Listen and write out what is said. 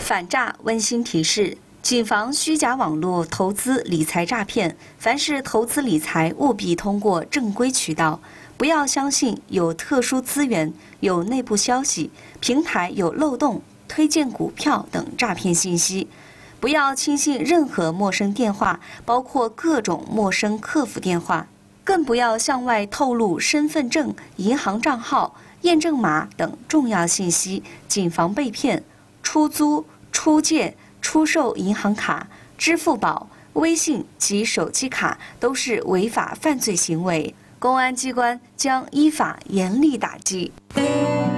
反诈温馨提示：谨防虚假网络投资理财诈骗。凡是投资理财，务必通过正规渠道，不要相信有特殊资源、有内部消息、平台有漏洞、推荐股票等诈骗信息。不要轻信任何陌生电话，包括各种陌生客服电话。更不要向外透露身份证、银行账号、验证码等重要信息，谨防被骗。出租、出借、出售银行卡、支付宝、微信及手机卡都是违法犯罪行为，公安机关将依法严厉打击。